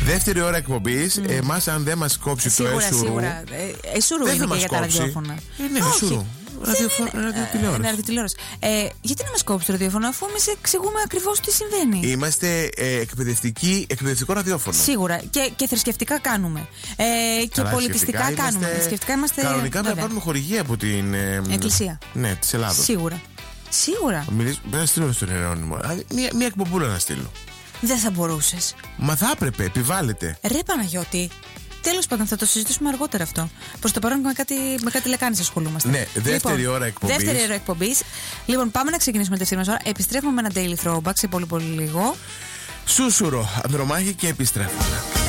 Δεύτερη ώρα εκπομπής. Εμάς, αν δεν μας κόψει το εσουρού. Σίγουρα. Εσουρού είναι και για τα ραδιόφωνα. Ναι, εσουρού. Ραδιοτηλεόραση. Γιατί να μας κόψει το ραδιόφωνο, αφού εμείς εξηγούμε ακριβώς τι συμβαίνει. Είμαστε εκπαιδευτικό ραδιόφωνο. Σίγουρα. Και θρησκευτικά κάνουμε. Και πολιτιστικά κάνουμε. Θρησκευτικά είμαστε. Κανονικά πρέπει να πάρουμε χορηγία από την Εκκλησία. Ναι, της Ελλάδος. Σίγουρα. Πρέπει να στείλω στον Ιερώνυμο. Μία εκπομπούλα να στείλω. Δεν θα μπορούσες. Μα θα έπρεπε, επιβάλλεται. Ρε Παναγιώτη. Τέλος πάντων, θα το συζητήσουμε αργότερα αυτό. Προς το παρόν με κάτι λεκάνης ασχολούμαστε. Ναι, δεύτερη ώρα εκπομπής. Λοιπόν, πάμε να ξεκινήσουμε τη δεύτερη μας ώρα. Επιστρέφουμε με ένα daily throwback σε πολύ πολύ λίγο. Σούσουρο, Ανδρομάχη και επιστρέφουμε.